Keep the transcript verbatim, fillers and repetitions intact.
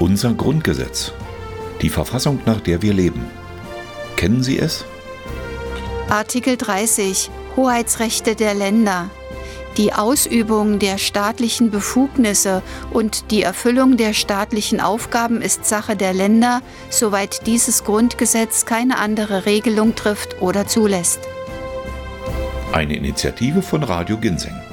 Unser Grundgesetz. Die Verfassung, nach der wir leben. Kennen Sie es? Artikel dreißig. Hoheitsrechte der Länder. Die Ausübung der staatlichen Befugnisse und die Erfüllung der staatlichen Aufgaben ist Sache der Länder, soweit dieses Grundgesetz keine andere Regelung trifft oder zulässt. Eine Initiative von Radio Ginseng.